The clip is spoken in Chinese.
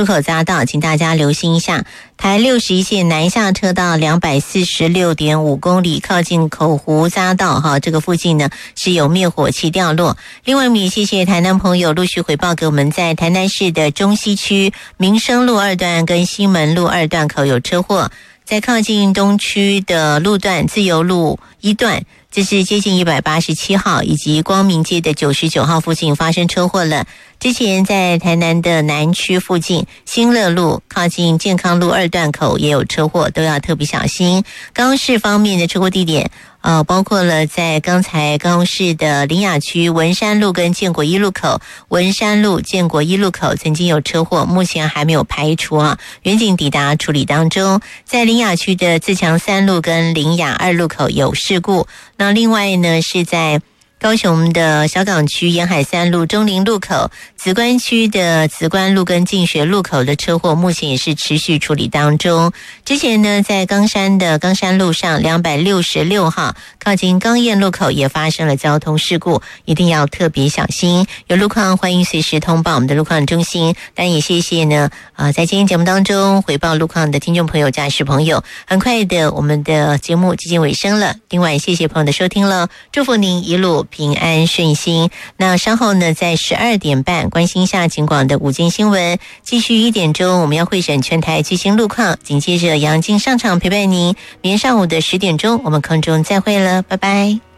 出口匝道，请大家留心一下。台61线南下车道246.5公里，靠近口湖匝道这个附近呢是有灭火器掉落。另外，我们也谢谢台南朋友陆续回报给我们，在台南市的中西区民生路2段跟西门路2段口有车祸，在靠近东区的路段自由路1段。这是接近187号以及光明街的99号附近发生车祸了。之前在台南的南区附近新乐路靠近健康路2段口也有车祸，都要特别小心。高雄市方面的车祸地点包括了在刚才高雄市的苓雅区文山路跟建国一路口，文山路建国一路口曾经有车祸，目前还没有排除远警抵达处理当中。在苓雅区的自强3路跟苓雅2路口有事故。那另外呢，是在高雄的小港区沿海3路中林路口，梓官区的梓官路跟进学路口的车祸目前也是持续处理当中。之前呢，在冈山的冈山路上266号靠近冈燕路口也发生了交通事故，一定要特别小心。有路况欢迎随时通报我们的路况中心。当然也谢谢呢在今天节目当中回报路况的听众朋友、驾驶朋友。很快的，我们的节目接近尾声了，另外谢谢朋友的收听了，祝福您一路平安顺心。那稍后呢，在12点半关心一下警广的午间新闻，继续1点钟我们要会审全台最新路况，紧接着杨静上场陪伴您。明天上午的10点钟我们空中再会了，拜拜。